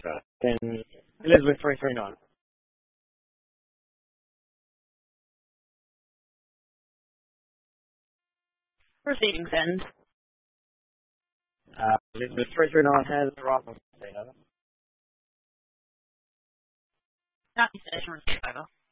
Then Elizabeth 339. Proceedings end. Elizabeth 339 has the rifle. Nazi station received over.